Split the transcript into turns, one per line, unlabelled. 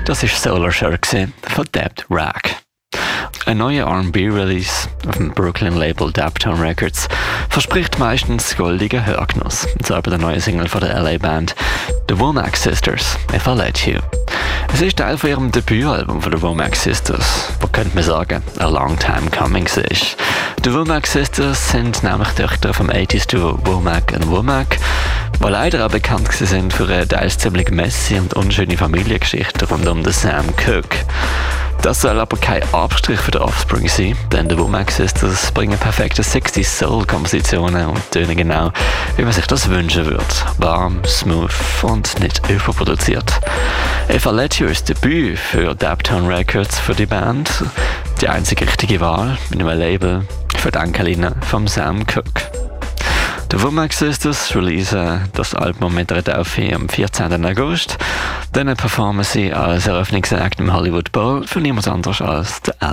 Das ist Solar Shirt von Dapt Rack. Ein neuer R&B-Release auf dem Brooklyn-Label Daptone Records verspricht meistens goldigen Hörgenuss. So bei der neuen Single von der LA-Band The Womack Sisters, If I Let You. Es ist Teil von ihrem Debütalbum von The Womack Sisters, wo könnte man sagen, a long time coming ist. The Womack Sisters sind nämlich Töchter vom 80s-Duo Womack & Womack, die leider auch bekannt sind für eine teils ziemlich messy und unschöne Familiengeschichte rund um den Sam Cooke. Das soll aber kein Abstrich für den Offspring sein, denn die Womack Sisters bringen perfekte 60s Soul-Kompositionen und tönen genau, wie man sich das wünschen würde. Warm, smooth und nicht überproduziert. If I Let You ist Debüt für Daptone Records für die Band. Die einzige richtige Wahl mit einem Label für die Enkelin von Sam Cooke. Die Womack Sisters releasen das Album mit einer Taufe am 14. August. Dann performen sie als Eröffnungsact im Hollywood Bowl für niemand anderes als der